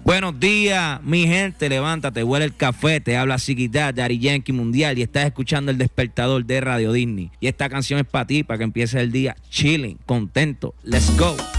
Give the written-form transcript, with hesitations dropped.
Buenos días, mi gente, levántate, huele el café, te habla Ziquitá, Daddy Yankee Mundial y estás escuchando El Despertador de Radio Disney. Y esta canción es para ti, para que empieces el día chilling, contento. Let's go.